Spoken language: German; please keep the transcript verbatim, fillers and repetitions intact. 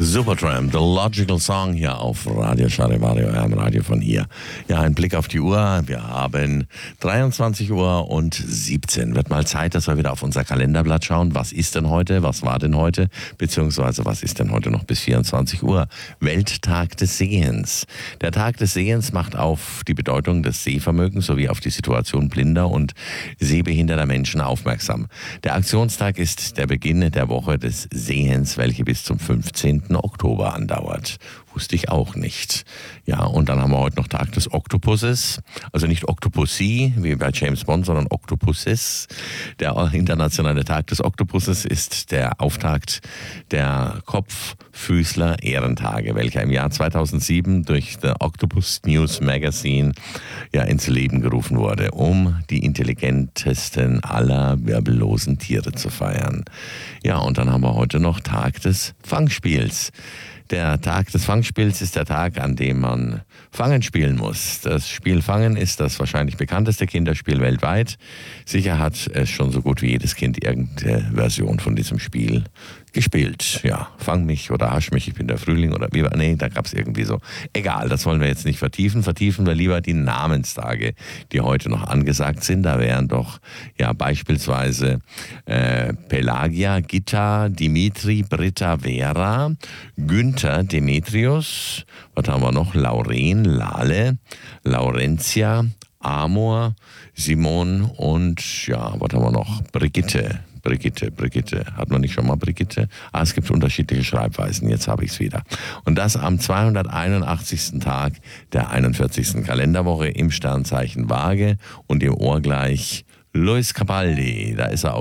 Supertramp, The Logical Song hier auf Radio Charivario, eurem Radio von hier. Ja, ein Blick auf die Uhr. Wir haben dreiundzwanzig Uhr und siebzehn. Wird mal Zeit, dass wir wieder auf unser Kalenderblatt schauen. Was ist denn heute? Was war denn heute? Beziehungsweise was ist denn heute noch bis vierundzwanzig Uhr? Welttag des Sehens. Der Tag des Sehens macht auf die Bedeutung des Sehvermögens sowie auf die Situation blinder und sehbehinderter Menschen aufmerksam. Der Aktionstag ist der Beginn der Woche des Sehens, welche bis zum fünfzehnten Oktober andauert. Wusste ich auch nicht. Ja, und dann haben wir heute noch Tag des Oktopuses. Also nicht Octopussy, wie bei James Bond, sondern Octopuses. Der internationale Tag des Oktopuses ist der Auftakt der Kopffüßler-Ehrentage, welcher im Jahr zweitausendsieben durch The Octopus News Magazine ja ins Leben gerufen wurde, um die intelligentesten aller wirbellosen Tiere zu feiern. Ja, und dann haben wir heute noch Tag des Fangspiels. Der Tag des Fangspiels ist der Tag, an dem man Fangen spielen muss. Das Spiel Fangen ist das wahrscheinlich bekannteste Kinderspiel weltweit. Sicher hat es schon so gut wie jedes Kind irgendeine Version von diesem Spiel gespielt. Ja, fang mich oder hasch mich, ich bin der Frühling oder wie, nee, da gab es irgendwie so. Egal, das wollen wir jetzt nicht vertiefen. Vertiefen wir lieber die Namenstage, die heute noch angesagt sind. Da wären doch ja beispielsweise äh, Pelagia, Gitta, Dimitri, Britta, Vera, Günther, Demetrius, was haben wir noch? Lauren, Lale, Laurentia, Amor, Simon und ja, was haben wir noch? Brigitte. Brigitte, Brigitte. Hat man nicht schon mal Brigitte? Ah, es gibt unterschiedliche Schreibweisen. Jetzt habe ich es wieder. Und das am zweihunderteinundachtzigsten Tag der einundvierzigsten Kalenderwoche im Sternzeichen Waage und im Ohr gleich Luis Capaldi. Da ist er